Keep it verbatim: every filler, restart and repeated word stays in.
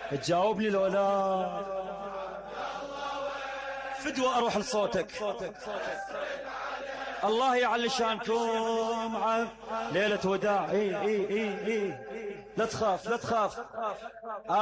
تجاوبني لو لا؟ فدوى أروح لصوتك. الله يعلي شانكم. ليلة وداع. اي اي اي اي لا تخاف لا تخاف.